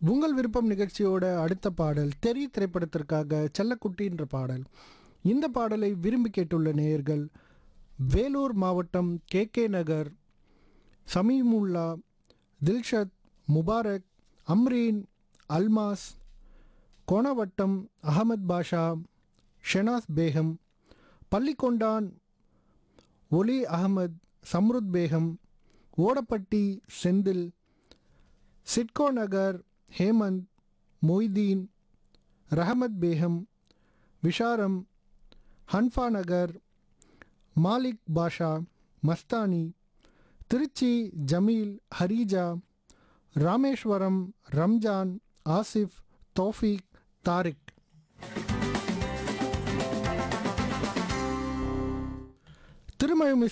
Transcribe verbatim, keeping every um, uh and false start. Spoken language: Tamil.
உங்கள் விருப்பம் நிகழ்ச்சியோட அடுத்த பாடல் தெரி திரைப்படத்திற்காக செல்லக்குட்டின்ற பாடல். இந்த பாடலை விரும்பி கேட்டுள்ள நேயர்கள் வேலூர் மாவட்டம் கே கே நகர், சமீமுல்லா, தில்ஷத், முபாரக், அம்ரீன், அல்மாஸ், கோணவட்டம், அகமது பாஷா, ஷெனாஸ் பேகம், பள்ளிக்கொண்டான், ஒலி அகமது, சம்ருத் பேகம், ஓடப்பட்டி செந்தில், சிட்கோ நகர் ஹேமந்த், மொய்தீன், ரஹமத் பேகம், விஷாரம், ஹன்ஃபா நகர், மாலிக் பாஷா, மஸ்தானி, திருச்சி ஜமீல், ஹரீஜா, ராமேஸ்வரம், ரம்ஜான், ஆசிஃப், தௌஃபீக், தாரிக். திருமயம்